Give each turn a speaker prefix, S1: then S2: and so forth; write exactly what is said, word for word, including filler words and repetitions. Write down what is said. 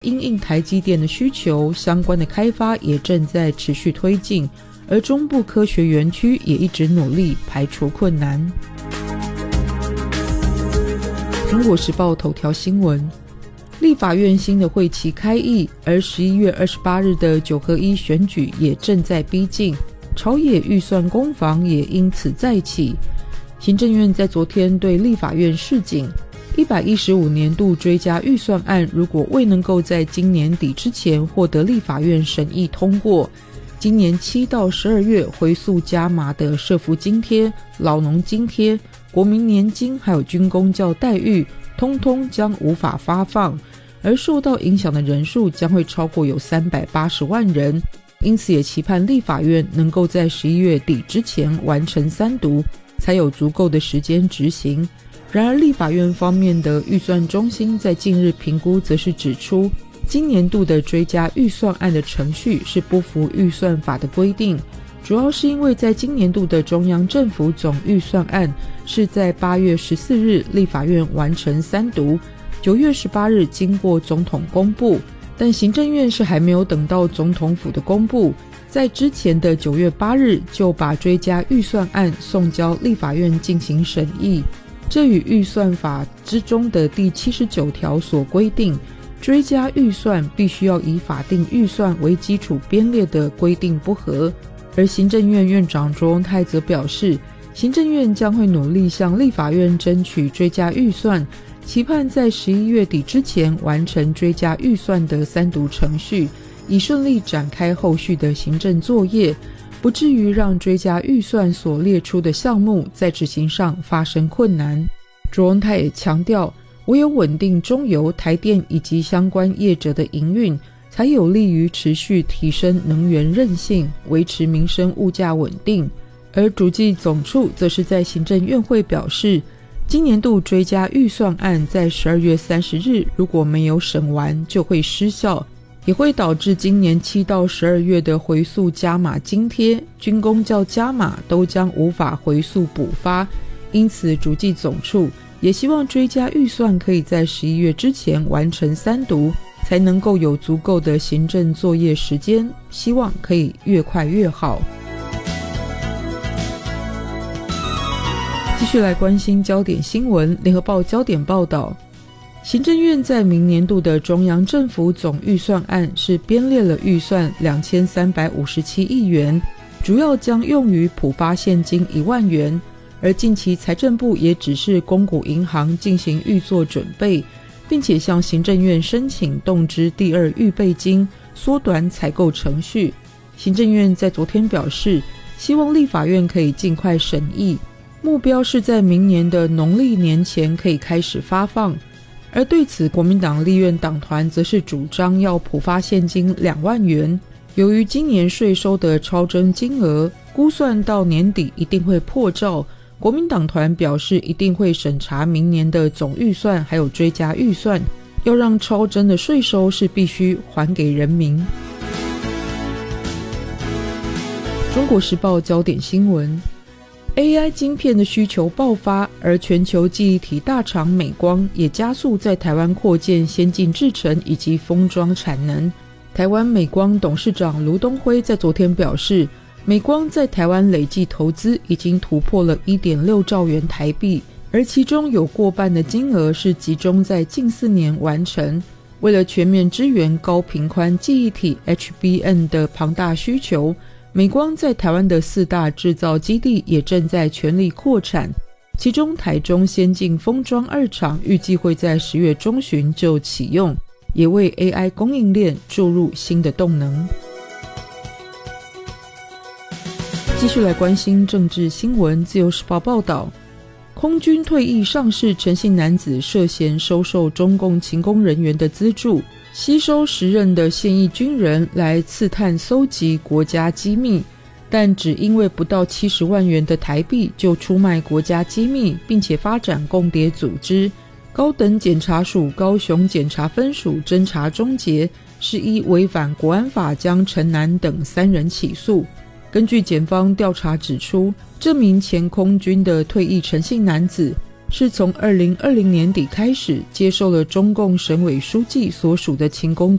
S1: 因应台积电的需求，相关的开发也正在持续推进，而中部科学园区也一直努力排除困难。中国时报头条新闻，立法院新的会期开议，而十一月二十八日的九合一选举也正在逼近，朝野预算攻防也因此再起。行政院在昨天对立法院示警，一百一十五年度追加预算案如果未能够在今年底之前获得立法院审议通过，今年七到十二月回溯加码的社福津贴、老农津贴、国民年金还有军公教待遇，通通将无法发放，而受到影响的人数将会超过有三百八十万人。因此也期盼立法院能够在十一月底之前完成三读，才有足够的时间执行。然而立法院方面的预算中心在近日评估则是指出，今年度的追加预算案的程序是不符预算法的规定，主要是因为在今年度的中央政府总预算案是在八月十四日立法院完成三读，九月十八日经过总统公布，但行政院是还没有等到总统府的公布，在之前的九月八日就把追加预算案送交立法院进行审议。这与预算法之中的第七十九条所规定，追加预算必须要以法定预算为基础编列的规定不合。而行政院院长卓荣泰则表示，行政院将会努力向立法院争取追加预算，期盼在十一月底之前完成追加预算的三读程序，以顺利展开后续的行政作业，不至于让追加预算所列出的项目在执行上发生困难。卓荣泰也强调，唯有稳定中油、台电以及相关业者的营运，才有利于持续提升能源韧性，维持民生物价稳定。而主计总处则是在行政院会表示，今年度追加预算案在十二月三十日如果没有审完就会失效，也会导致今年七到十二月的回溯加码津贴、军公教加码都将无法回溯补发。因此主计总处也希望追加预算可以在十一月之前完成三读，才能够有足够的行政作业时间，希望可以越快越好。继续来关心焦点新闻，联合报焦点报道，行政院在明年度的中央政府总预算案是编列了预算两千三百五十七亿元，主要将用于普发现金一万元，而近期财政部也指示公股银行进行预作准备，并且向行政院申请动支第二预备金，缩短采购程序。行政院在昨天表示，希望立法院可以尽快审议，目标是在明年的农历年前可以开始发放。而对此，国民党立院党团则是主张要普发现金两万元。由于今年税收的超征金额估算到年底一定会破兆，国民党团表示一定会审查明年的总预算还有追加预算，要让超征的税收是必须还给人民。中国时报焦点新闻， A I 晶片的需求爆发，而全球记忆体大厂美光也加速在台湾扩建先进制程以及封装产能。台湾美光董事长卢东辉在昨天表示，美光在台湾累计投资已经突破了 一点六兆元台币，而其中有过半的金额是集中在近四年完成。为了全面支援高频宽记忆体 H B M 的庞大需求，美光在台湾的四大制造基地也正在全力扩产，其中台中先进封装二厂预计会在十月中旬就启用，也为 A I 供应链注入新的动能。继续来关心政治新闻，自由时报报道，空军退役上士陈姓男子涉嫌收受中共勤工人员的资助，吸收时任的现役军人来刺探搜集国家机密，但只因为不到七十万元的台币就出卖国家机密，并且发展共谍组织。高等检察署高雄检察分署侦查终结，是依违反国安法将陈男等三人起诉。根据检方调查指出，这名前空军的退役陈姓男子是从二零二零年底开始接受了中共省委书记所属的勤工